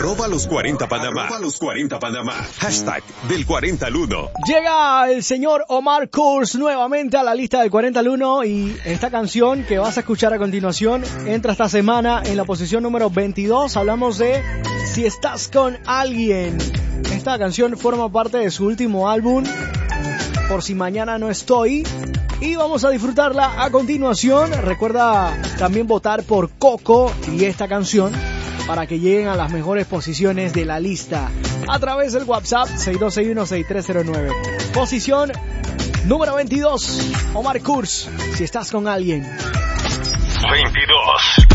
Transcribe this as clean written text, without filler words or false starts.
@los40Panamá. @los40Panamá. Hashtag del 40 al 1. Llega el señor Omar Kurz nuevamente a la lista del 40 al 1 y esta canción que vas a escuchar a continuación entra esta semana en la posición número 22. Hablamos de Si estás con alguien. Esta canción forma parte de su último álbum, Por si mañana no estoy. Y vamos a disfrutarla a continuación. Recuerda también votar por Coco y esta canción para que lleguen a las mejores posiciones de la lista a través del WhatsApp 6261-6309. Posición número 22, Omar Kurz, Si estás con alguien. 22.